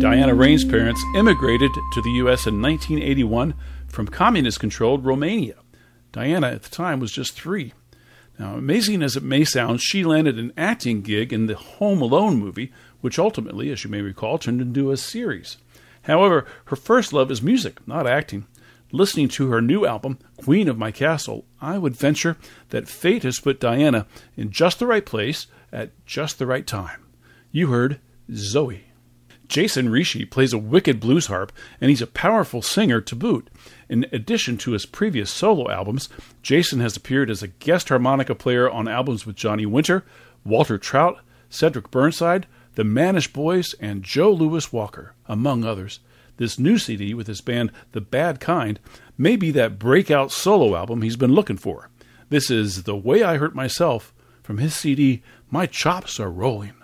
Diana Reign's parents immigrated to the U.S. in 1981 from communist-controlled Romania. Diana, at the time, was just 3. Now, amazing as it may sound, she landed an acting gig in the Home Alone movie, which ultimately, as you may recall, turned into a series. However, her first love is music, not acting. Listening to her new album, Queen of My Castle, I would venture that fate has put Diana in just the right place at just the right time. You heard Zoe. Jason Rishi plays a wicked blues harp, and he's a powerful singer to boot. In addition to his previous solo albums, Jason has appeared as a guest harmonica player on albums with Johnny Winter, Walter Trout, Cedric Burnside, the Manish Boys, and Joe Louis Walker, among others. This new CD with his band The Bad Kind may be that breakout solo album he's been looking for. This is The Way I Hurt Myself from his CD, My Chops Are Rolling.